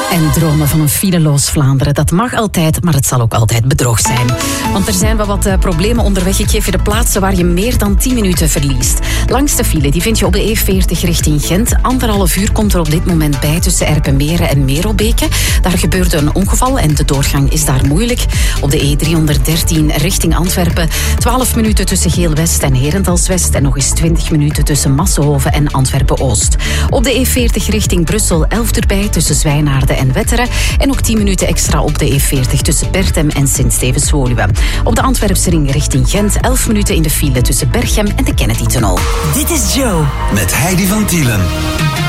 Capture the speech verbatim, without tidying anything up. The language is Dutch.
En dromen van een fileloos Vlaanderen, dat mag altijd, maar het zal ook altijd bedrog zijn. Want er zijn wel wat uh, problemen onderweg. Ik geef je de plaatsen waar je meer dan tien minuten verliest. Langste file die vind je op de E veertig richting Gent. Anderhalf uur komt er op dit moment bij tussen Erpenmeren en Merelbeke. Daar gebeurde een ongeval en de doorgang is daar moeilijk. Op de E driehonderddertien richting Antwerpen. twaalf minuten tussen Geel-West en Herentals-West. En nog eens twintig minuten tussen Massenhoven en Antwerpen-Oost. Op de E veertig richting Brussel elf erbij tussen Zwijnaarden en Wetteren. En ook tien minuten extra op de E veertig tussen Berchem en Sint-Stevens-Woluwe. Op de Antwerpse ring richting Gent elf minuten in de file tussen Berchem en de Kennedy-tunnel. Dit is Joe. Met Heidi van Tielen.